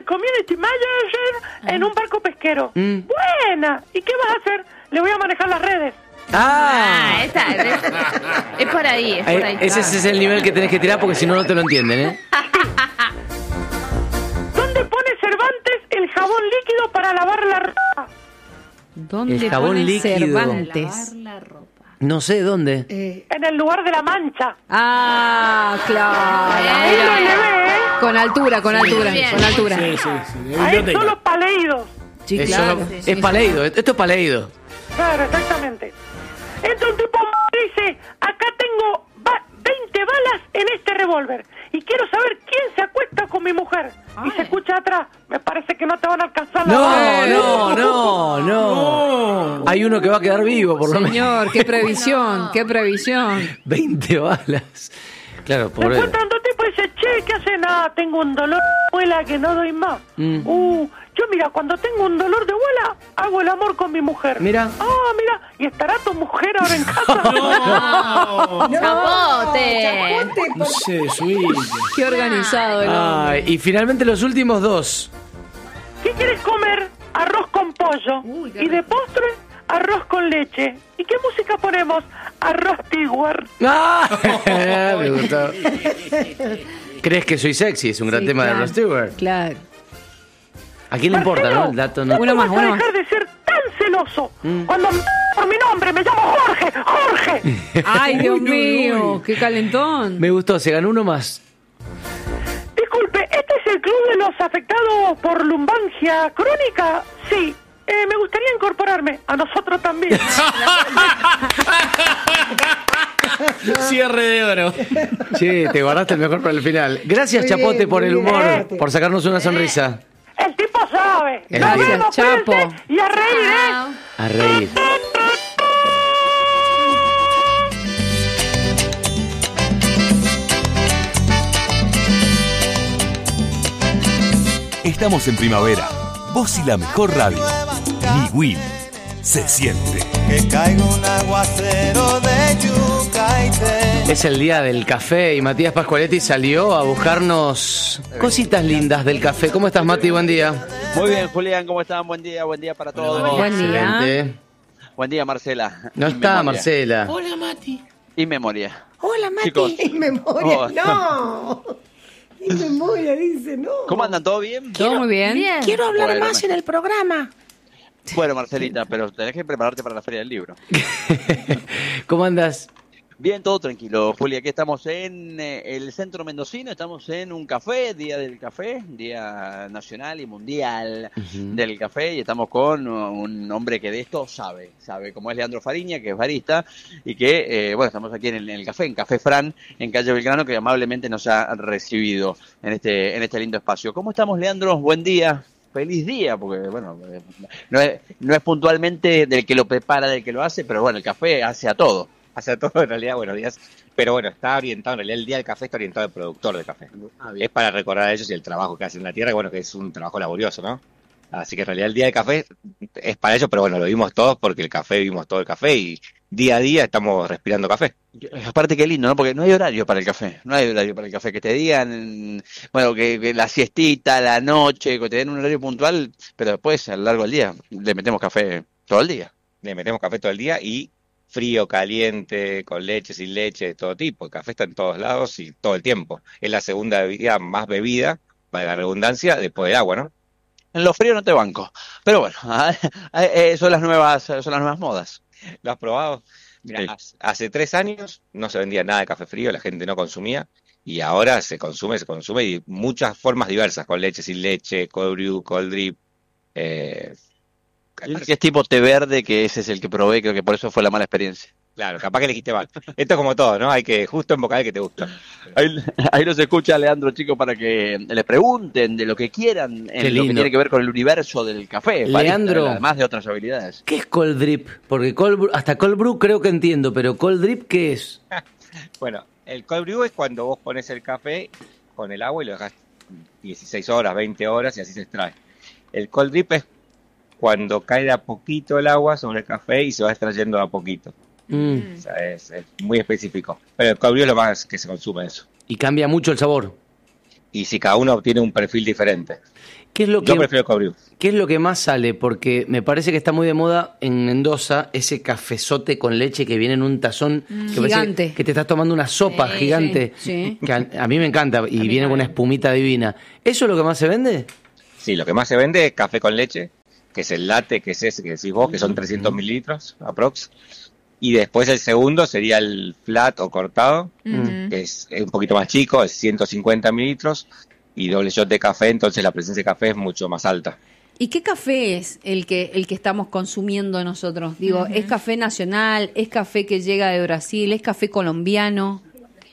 community manager en un barco pesquero. Buena. ¿Y qué vas a hacer? Le voy a manejar las redes. Esa es por ahí, es por ahí. Ese es el nivel que tenés que tirar porque si no, no te lo entienden, ¿eh? ¿Dónde pone Cervantes el jabón líquido para lavar la ropa? ¿Dónde El jabón pone líquido. Cervantes? No sé dónde. En el lugar de la mancha. Claro. Ahí lo elevé, ¿eh? Con altura, con altura. Sí. Ahí son los paleidos. Sí, Eso claro. es paleido. Esto es paleido. Claro, exactamente. Entra un tipo y dice, acá tengo 20 balas en este revólver y quiero saber quién se acuesta con mi mujer. Y se escucha atrás, me parece que no te van a alcanzar la bala. No. Hay uno que va a quedar vivo, por lo menos. Señor, qué previsión, qué previsión. 20 balas. Claro, Me pobre. encuentran dos tipos y dice, che, ¿qué hacen? Tengo un dolor de muela que no doy más. Yo mira, cuando tengo un dolor de muela, hago el amor con mi mujer. Mira. Mira, ¿y estará tu mujer ahora en casa? ¡Chapote! No sé, Suite. Qué organizado el hombre. Y finalmente los últimos dos. ¿Qué quieres comer? Arroz con pollo. Y de postre, arroz con leche. ¿Y qué música ponemos? Arroz Tiguar. Me gustó. ¿Crees que soy sexy? Es un gran tema de Rod Stewart. Claro. ¿A quién le importa, Marcelo, no? El dato no. Uno más, ¿Cómo vas uno a más. dejar de ser tan celoso? Cuando por mi nombre me llamo Jorge. ¡Jorge! Ay, Dios mío, qué calentón. Me gustó, se ganó uno más. Disculpe, ¿este es el club de los afectados por lumbalgia crónica? Sí. Me gustaría incorporarme. A nosotros también. Cierre de oro. Sí, te guardaste el mejor para el final. Gracias, Muy Chapote, bien, por muy el bien. humor, por sacarnos una sonrisa. El tipo sabe. Nos Gracias, vemos, Chapo. cuídense, y a reír, ¿eh? A reír. Estamos en primavera. Vos y la mejor radio. Mi Will. Se siente. Que caiga un aguacero de yuca y té. Es el día del café y Matías Pascualetti salió a buscarnos cositas lindas del café. ¿Cómo estás, Mati? Buen día. Muy bien, Julián, ¿cómo están? Buen día para todos. Buen día. Excelente. Buen día, Marcela. No está Marcela. Hola, Mati. Y memoria. Hola, Mati. Chicos. Inmemoria, Oh. no. Inmemoria, dice, no. ¿Cómo andan? ¿Todo bien? Todo muy bien. Quiero hablar Bueno, más en el programa. Bueno, Marcelita, pero tenés que prepararte para la Feria del Libro. ¿Cómo andas? Bien, todo tranquilo, Julia. Aquí estamos en el centro mendocino, estamos en un café, Día del Café, Día Nacional y Mundial del Café, y estamos con un hombre que de esto sabe, como es Leandro Fariña, que es barista, y que, estamos aquí en el café, en Café Fran, en Calle Belgrano, que amablemente nos ha recibido en este lindo espacio. ¿Cómo estamos, Leandro? Buen día. Feliz día, porque no es puntualmente del que lo prepara, del que lo hace, pero bueno, el café hace a todo en realidad, buenos días. Pero bueno, está orientado, en realidad el día del café está orientado al productor de café. Es para recordar a ellos y el trabajo que hacen en la tierra, que es un trabajo laborioso, ¿no? Así que en realidad el día del café es para ellos, pero bueno, lo vimos todos porque vivimos todo el café y día a día estamos respirando café. Aparte qué lindo, ¿no? Porque no hay horario para el café, que te digan, que la siestita, la noche, que te den un horario puntual, pero después a lo largo del día le metemos café todo el día. Le metemos café todo el día y frío, caliente, con leche, sin leche, de todo tipo. El café está en todos lados y todo el tiempo. Es la segunda bebida más bebida, para la redundancia, después del agua, ¿no? En lo frío no te banco, pero bueno, son las nuevas modas. ¿Lo has probado? Mira, hace 3 años no se vendía nada de café frío, la gente no consumía, y ahora se consume y muchas formas diversas, con leche, sin leche, cold brew, cold drip. Que es tipo té verde, que ese es el que probé, creo que por eso fue la mala experiencia. Claro, capaz que elegiste mal. Esto es como todo, ¿no? Hay que justo embocar el que te gusta. Ahí los escucha Leandro, chicos, para que les pregunten de lo que quieran en lo que tiene que ver con el universo del café. Leandro, además de otras habilidades. ¿Qué es cold drip? Porque hasta cold brew creo que entiendo, pero cold drip, ¿qué es? Bueno, el cold brew es cuando vos pones el café con el agua y lo dejas 16 horas, 20 horas y así se extrae. El cold drip es cuando cae de a poquito el agua sobre el café y se va extrayendo de a poquito. O sea, es muy específico. Pero el cold brew es lo más que se consume eso. ¿Y cambia mucho el sabor? y si cada uno tiene un perfil diferente. ¿Qué es lo Yo que, prefiero el cold brew. ¿Qué es lo que más sale? Porque me parece que está muy de moda en Mendoza ese cafezote con leche que viene en un tazón que parece Gigante. que te estás tomando una sopa gigante. sí. Que a mí me encanta y viene con una espumita divina. ¿Eso es lo que más se vende? Sí, lo que más se vende es café con leche, que es el latte, que es ese que decís vos, que son 300 mililitros, aprox. Y después el segundo sería el flat o cortado, que es un poquito más chico, es 150 mililitros, y doble shot de café, entonces la presencia de café es mucho más alta. ¿Y qué café es el que estamos consumiendo nosotros? Digo, ¿es café nacional? ¿Es café que llega de Brasil? ¿Es café colombiano?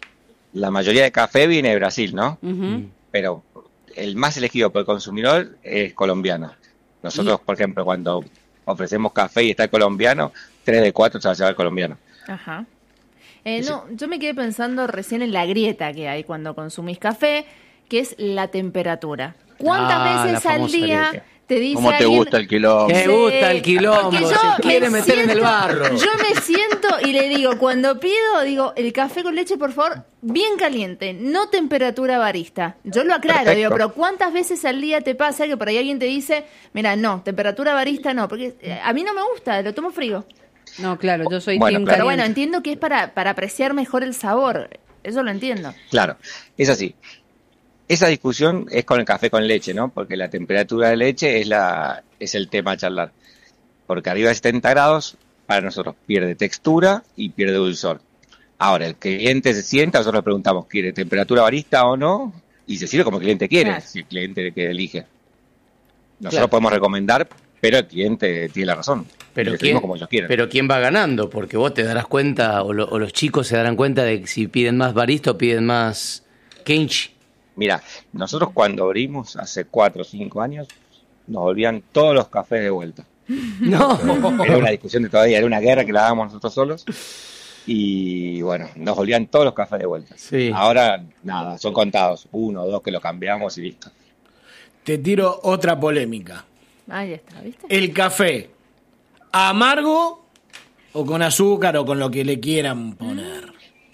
La mayoría de café viene de Brasil, ¿no? Pero el más elegido por el consumidor es colombiano. Nosotros, por ejemplo, cuando ofrecemos café y está el colombiano, 3 de 4 se va a llevar el colombiano. Ajá. No, yo me quedé pensando recién en la grieta que hay cuando consumís café, que es la temperatura. ¿Cuántas veces la al famosa día grieta. te dice ¿Cómo te alguien, gusta el quilombo? Me gusta el quilombo, porque yo se quiere me meter en el barro. Yo me siento y le digo, cuando pido, digo, el café con leche, por favor, bien caliente, no temperatura barista. Yo lo aclaro, Perfecto. digo, pero ¿cuántas veces al día te pasa que por ahí alguien te dice, mira, no, temperatura barista no, porque a mí no me gusta, lo tomo frío. No, claro, yo soy Bueno, team claro. Pero bueno, caliente. entiendo que es para apreciar mejor el sabor, eso lo entiendo. Claro, es así. Esa discusión es con el café con leche, ¿no? Porque la temperatura de leche es el tema a charlar. Porque arriba de 70 grados, para nosotros pierde textura y pierde dulzor. Ahora, el cliente se sienta, nosotros le preguntamos, ¿quiere temperatura barista o no? Y se sirve como el cliente quiere, Claro. si el cliente que elige. Nosotros Claro. podemos recomendar, pero el cliente tiene la razón. Pero Le quién, servimos como ellos quieren. pero quién va ganando, porque vos te darás cuenta, o los chicos se darán cuenta de que si piden más barista o piden más kenchi. Mira, nosotros cuando abrimos hace 4 o 5 años, nos volvían todos los cafés de vuelta. No. Era una discusión de todavía, era una guerra que la dábamos nosotros solos. Y bueno, nos volvían todos los cafés de vuelta. Sí. Ahora, nada, son contados, 1 o 2 que lo cambiamos y listo. Te tiro otra polémica. Ahí está, ¿viste? ¿El café amargo o con azúcar o con lo que le quieran poner?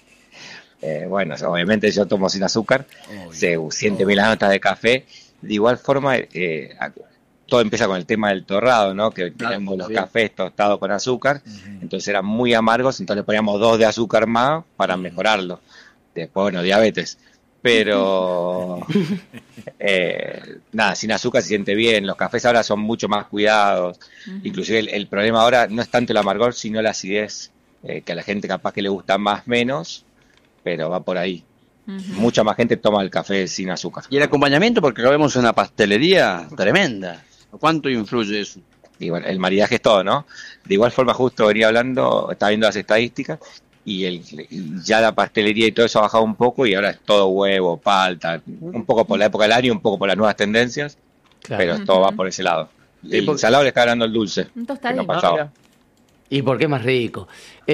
Bueno, obviamente yo tomo sin azúcar, se siente bien las notas de café. De igual forma, todo empieza con el tema del torrado, ¿no? Que tenemos los cafés tostados con azúcar, entonces eran muy amargos, entonces le poníamos 2 de azúcar más para mejorarlo. Después, bueno, diabetes. Pero, nada, sin azúcar se siente bien. Los cafés ahora son mucho más cuidados. Inclusive el problema ahora no es tanto el amargor, sino la acidez, que a la gente capaz que le gusta más menos, pero va por ahí. Mucha más gente toma el café sin azúcar. Y el acompañamiento, porque acá vemos una pastelería tremenda. ¿Cuánto influye eso? Y bueno, el maridaje es todo, ¿no? De igual forma, justo venía hablando, estaba viendo las estadísticas, y ya la pastelería y todo eso ha bajado un poco, y ahora es todo huevo, palta, un poco por la época del año, un poco por las nuevas tendencias, Claro. pero todo va por ese lado. El salado le está ganando el dulce, Un que tostadín. no pasaba. Y porque es más rico.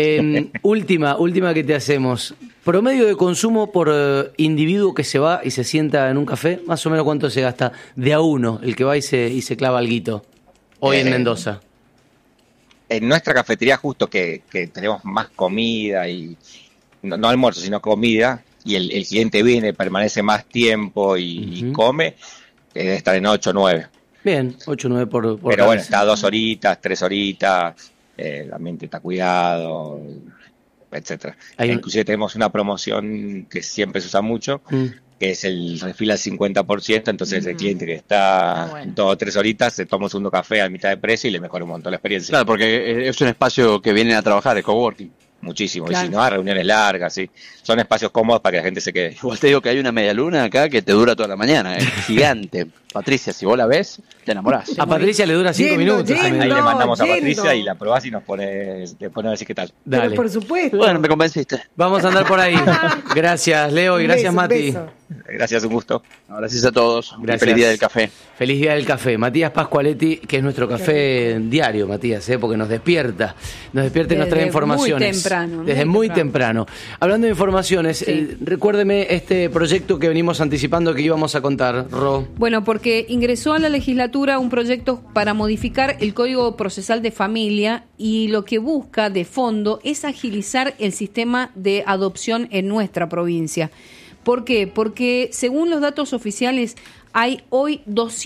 Última que te hacemos. Promedio de consumo por individuo que se va y se sienta en un café, más o menos cuánto se gasta de a uno, el que va y se clava alguito, hoy en Mendoza. En nuestra cafetería, justo que tenemos más comida, y no almuerzo, sino comida, y el cliente viene, permanece más tiempo y come, debe estar en 8 o 9. Bien, 8 o 9 por Pero cabeza. bueno, está 2 horitas, 3 horitas, el ambiente está cuidado, etcétera. Hay un- Inclusive tenemos una promoción que siempre se usa mucho, que es el refil al 50%, entonces el cliente que está bueno. 2 o 3 horitas se toma un segundo café a mitad de precio y le mejora un montón la experiencia. Claro, porque es un espacio que vienen a trabajar, el coworking. Muchísimo, Claro. y si no, a reuniones largas, sí. Son espacios cómodos para que la gente se quede. Igual te digo que hay una media luna acá que te dura toda la mañana, gigante. Patricia, si vos la ves, te enamorás. A Patricia le dura 5 Yendo, minutos. yendo. Ahí le mandamos a yendo. Patricia y la probás y le pone a decir qué tal. Pero Dale. por supuesto. Bueno, me convenciste. Vamos a andar por ahí. Gracias, Leo, y Un gracias, beso, un Mati. beso. Gracias, un gusto. Gracias a todos. Gracias. Feliz día del café. Feliz día del café. Matías Pascualetti, que es nuestro café diario, Matías, porque nos despierta. Nos despierta y nos trae Desde informaciones. muy temprano, Desde muy muy temprano. Hablando de informaciones, recuérdeme este proyecto que venimos anticipando que íbamos a contar, Ro. Bueno, porque ingresó a la legislatura un proyecto para modificar el Código Procesal de Familia y lo que busca de fondo es agilizar el sistema de adopción en nuestra provincia. ¿Por qué? Porque según los datos oficiales hay hoy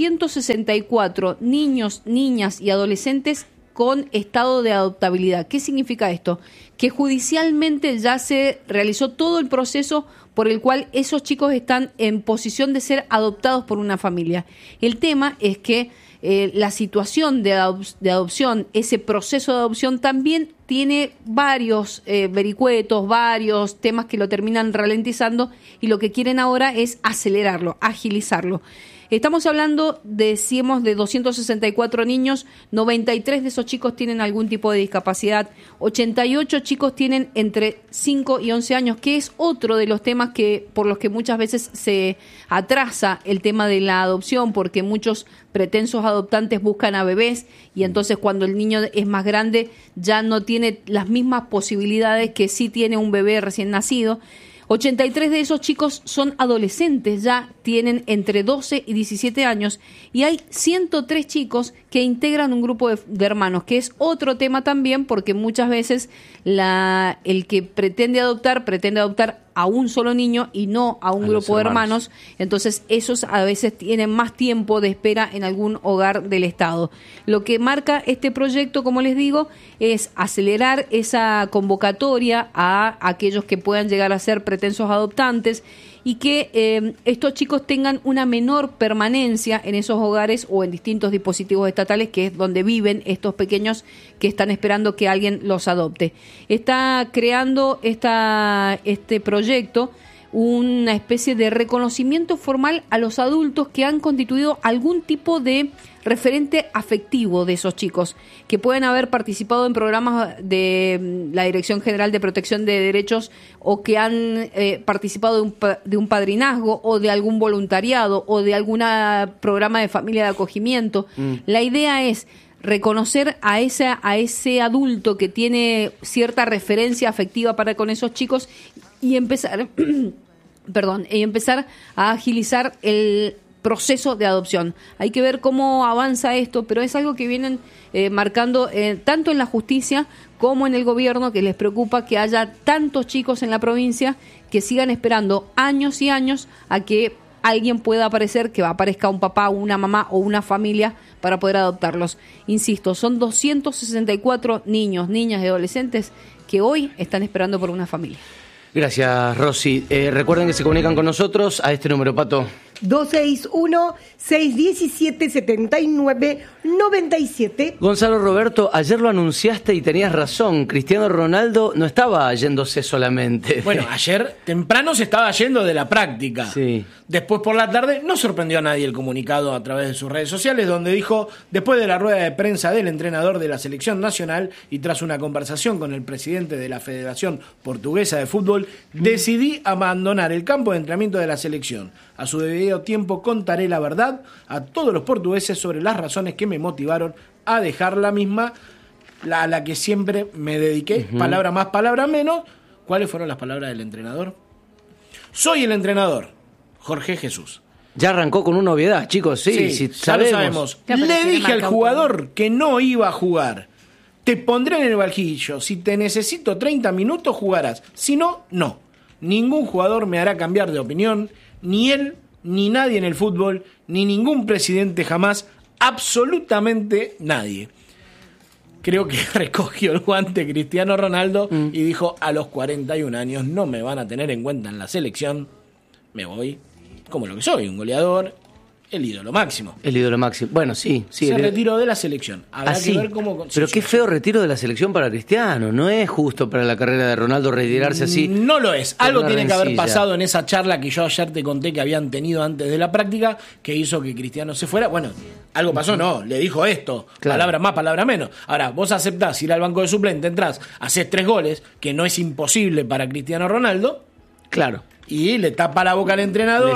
264 niños, niñas y adolescentes con estado de adoptabilidad. ¿Qué significa esto? Que judicialmente ya se realizó todo el proceso por el cual esos chicos están en posición de ser adoptados por una familia. El tema es que la situación de adopción, ese proceso de adopción también tiene varios vericuetos, varios temas que lo terminan ralentizando, y lo que quieren ahora es acelerarlo, agilizarlo. Estamos hablando, decíamos, de 264 niños, 93 de esos chicos tienen algún tipo de discapacidad, 88 chicos tienen entre 5 y 11 años, que es otro de los temas por los que muchas veces se atrasa el tema de la adopción, porque muchos pretensos adoptantes buscan a bebés y entonces cuando el niño es más grande ya no tiene las mismas posibilidades que sí tiene un bebé recién nacido. 83 de esos chicos son adolescentes, ya tienen entre 12 y 17 años, y hay 103 chicos que integran un grupo de hermanos, que es otro tema también, porque muchas veces el que pretende adoptar a un solo niño y no a un grupo de hermanos, entonces esos a veces tienen más tiempo de espera en algún hogar del Estado. Lo que marca este proyecto, como les digo, es acelerar esa convocatoria a aquellos que puedan llegar a ser pretensos adoptantes y que estos chicos tengan una menor permanencia en esos hogares o en distintos dispositivos estatales, que es donde viven estos pequeños que están esperando que alguien los adopte. Está creando este proyecto una especie de reconocimiento formal a los adultos que han constituido algún tipo de referente afectivo de esos chicos, que pueden haber participado en programas de la Dirección General de Protección de Derechos o que han participado de un padrinazgo o de algún voluntariado o de algún programa de familia de acogimiento. La idea es reconocer a ese adulto que tiene cierta referencia afectiva para con esos chicos y empezar a agilizar el proceso de adopción. Hay que ver cómo avanza esto, pero es algo que vienen marcando tanto en la justicia como en el gobierno, que les preocupa que haya tantos chicos en la provincia que sigan esperando años y años a que alguien pueda aparecer, que aparezca un papá, una mamá o una familia para poder adoptarlos. Insisto, son 264 niños, niñas y adolescentes que hoy están esperando por una familia. Gracias, Rosy. Recuerden que se comunican con nosotros a este número, Pato. 261-617-7997. Gonzalo Roberto, ayer lo anunciaste y tenías razón. Cristiano Ronaldo no estaba yéndose solamente. Bueno, ayer temprano se estaba yendo de la práctica. Sí. Después por la tarde no sorprendió a nadie el comunicado a través de sus redes sociales, donde dijo, después de la rueda de prensa del entrenador de la selección nacional y tras una conversación con el presidente de la Federación Portuguesa de Fútbol, decidí abandonar el campo de entrenamiento de la selección. A su debido tiempo contaré la verdad a todos los portugueses sobre las razones que me motivaron a dejar la misma, a la que siempre me dediqué. Palabra más, palabra menos. ¿Cuáles fueron las palabras del entrenador? Soy el entrenador, Jorge Jesús. Ya arrancó con una obviedad, chicos, sí ya lo sabemos. Le dije al jugador que no iba a jugar. Te pondré en el banquillo. Si te necesito 30 minutos, jugarás. Si no, no. Ningún jugador me hará cambiar de opinión. Ni él, ni nadie en el fútbol, ni ningún presidente jamás. Absolutamente nadie. Creo que recogió el guante Cristiano Ronaldo y dijo, a los 41 años no me van a tener en cuenta en la selección. Me voy como lo que soy, un goleador. El ídolo máximo. El ídolo máximo. Bueno, sí. Se retiró de la selección. Habrá que ver cómo... Pero qué feo retiro de la selección para Cristiano. No es justo para la carrera de Ronaldo retirarse así. No lo es. Algo tiene que haber pasado en esa charla que yo ayer te conté que habían tenido antes de la práctica, que hizo que Cristiano se fuera. Bueno, algo pasó, no. Le dijo esto. Claro. Palabra más, palabra menos. Ahora, vos aceptás ir al banco de suplente, entrás, hacés 3 goles, que no es imposible para Cristiano Ronaldo. Claro. Y le tapa la boca al entrenador,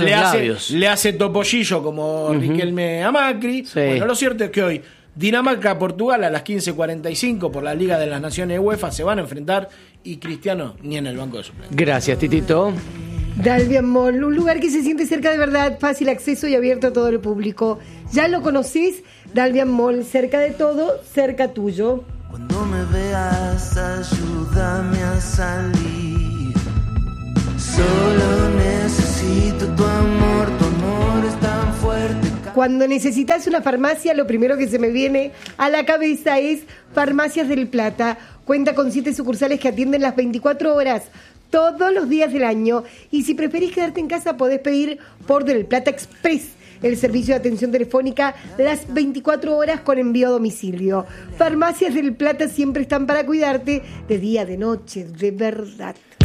le hace topollillo como Riquelme a Macri. Sí. Bueno, lo cierto es que hoy Dinamarca-Portugal a las 15:45 por la Liga de las Naciones de UEFA se van a enfrentar y Cristiano ni en el banco de suplentes. Gracias, Titito. Dalvian Mall, un lugar que se siente cerca de verdad, fácil acceso y abierto a todo el público. ¿Ya lo conocís? Dalvian Mall, cerca de todo, cerca tuyo. Cuando me veas, ayúdame a salir. Solo necesito tu amor es tan fuerte. Cuando necesitas una farmacia, lo primero que se me viene a la cabeza es Farmacias del Plata. Cuenta con 7 sucursales que atienden las 24 horas, todos los días del año. Y si preferís quedarte en casa, podés pedir por Del Plata Express, el servicio de atención telefónica las 24 horas con envío a domicilio. Farmacias del Plata siempre están para cuidarte de día, de noche, de verdad.